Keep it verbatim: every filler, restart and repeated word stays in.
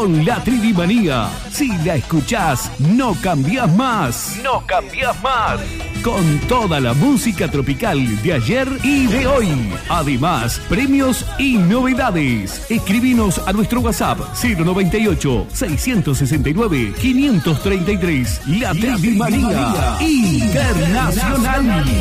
con la Tridimanía. Si la escuchás, no cambiás más. No cambiás más. Con toda la música tropical de ayer y de hoy. Además, premios y novedades. Escribinos a nuestro WhatsApp cero noventa y ocho, seiscientos sesenta y nueve, quinientos treinta y tres. La Tridimanía Internacional.